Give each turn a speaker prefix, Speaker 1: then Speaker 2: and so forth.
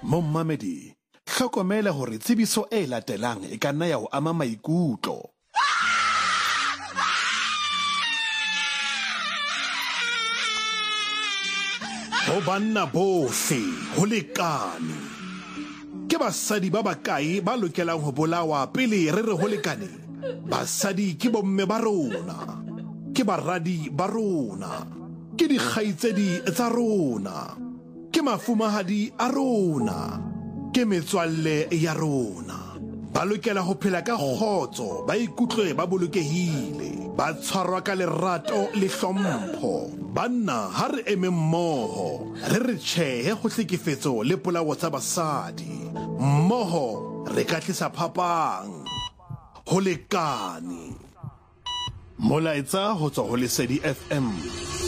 Speaker 1: Mommamedi, hlokomela hore tsebiso e latelang e ka nna ya ho ama maikutlo. Ho banna bohle ho lekane. Ke basadi ba bakae ba lokelang ho bolawa pele re re ho lekane? Basadi ke bomme ba rona, ke baradi ba rona, ke dikgaitsedi tsa rona, ke mafumahadi a rona, ke metswalle ya rona. Ba lokela ho phela ka kgotso, ba ikutlwe ba bolokehile, ba tshwarwa ka lerato le hlompho. Banna ha re eme mmoho, re re tjhehe ho hlekefetso le polao tsa basadi. Mmoho re ka tlisa phapang. Ho lekane. Molaetsa ho tswa ho Lesedi FM.